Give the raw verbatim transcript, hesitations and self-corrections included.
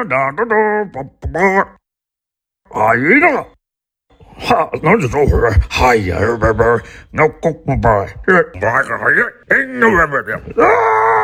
哒哒哒叭叭叭，哎呀！哈，那就这会儿，哎呀，别别，我我不不，这八个哎呀，哎呀，别别别啊！